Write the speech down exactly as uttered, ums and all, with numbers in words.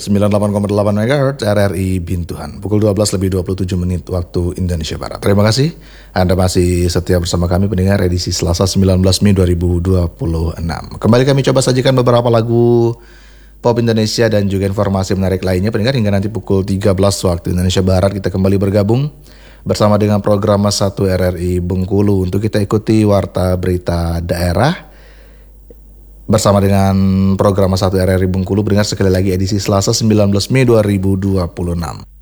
sembilan puluh delapan koma delapan megahertz R R I Bintuhan. Pukul dua belas lebih dua puluh tujuh menit waktu Indonesia Barat. Terima kasih Anda masih setia bersama kami pendengar edisi Selasa sembilan belas Mei dua ribu dua puluh enam. Kembali kami coba sajikan beberapa lagu pop Indonesia dan juga informasi menarik lainnya pendengar hingga nanti pukul tiga belas waktu Indonesia Barat kita kembali bergabung bersama dengan program satu R R I Bengkulu untuk kita ikuti warta berita daerah. Bersama dengan program satu R R I Bengkulu, berdengar sekali lagi edisi Selasa sembilan belas Mei dua ribu dua puluh enam.